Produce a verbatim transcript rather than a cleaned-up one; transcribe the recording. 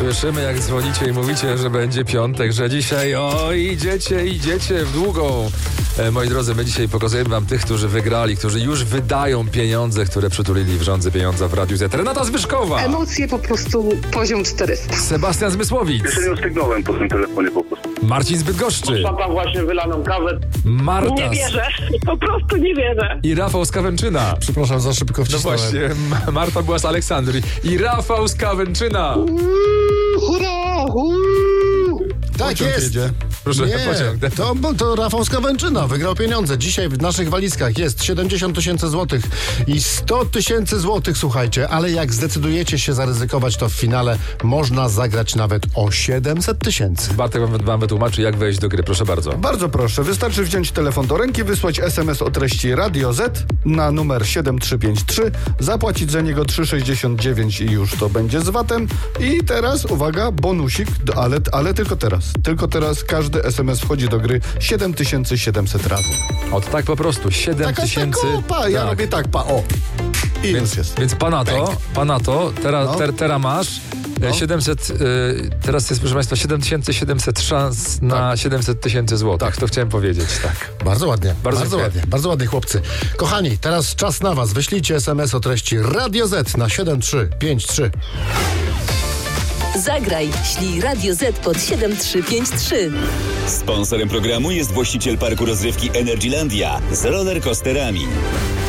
Słyszymy, jak dzwonicie i mówicie, że będzie piątek, że dzisiaj o idziecie, idziecie w długą. E, moi drodzy, my dzisiaj pokazujemy wam tych, którzy wygrali, którzy już wydają pieniądze, które przytulili w rządze pieniądza w Radiu Z. Renata Zwyżkowa. Emocje po prostu poziom czterysta. Sebastian Zmysłowic. Jeszcze nie ustygnąłem po tym telefonie po prostu. Marcin z Bydgoszczy. Mam tam właśnie wylaną kawę. Marta. Nie wierzę, po prostu nie wierzę. I Rafał z Kawęczyna. Przepraszam, za szybko No wcisnąłem. właśnie, Ma- Marta była z Aleksandrii. I Rafał z Kawęczyna. Hurra! Hurra! Tak Pociąg jest. jedzie. Proszę, Nie, pociąg. to, to Rafał z Kawęczyna wygrał pieniądze. Dzisiaj w naszych walizkach jest siedemdziesiąt tysięcy złotych i sto tysięcy złotych, słuchajcie, ale jak zdecydujecie się zaryzykować, to w finale można zagrać nawet o siedemset tysięcy. Bartek wam, wam wytłumaczy, jak wejść do gry. Proszę bardzo. Bardzo proszę, wystarczy wziąć telefon do ręki, wysłać es em es o treści Radio Z na numer siedem trzy pięć trzy, zapłacić za niego trzy sześćdziesiąt dziewięć i już to będzie z vatem. I teraz, uwaga, bonusik, ale, ale tylko teraz. Tylko teraz każdy es em es wchodzi do gry siedem tysięcy siedemset razy. Od tak po prostu. siedem Taka tysięcy. tak, pa, ja Tak. robię tak, pa, o. I już Więc, jest. więc pana to, pana to, teraz No. ter, teraz masz e, No. siedemset, e, teraz jest, proszę państwa, siedem tysięcy siedemset szans na Tak. siedemset tysięcy złotych. Tak, to chciałem powiedzieć, tak. Bardzo ładnie, Bardzo bardzo, dziękuję. ładnie, bardzo ładnie, chłopcy. Kochani, teraz czas na was. Wyślijcie es em es o treści Radio Z na siedem trzy pięć trzy. Zagraj, ślij Radio Z pod siedem trzy pięć trzy. Sponsorem programu jest właściciel parku rozrywki Energylandia z rollercoasterami.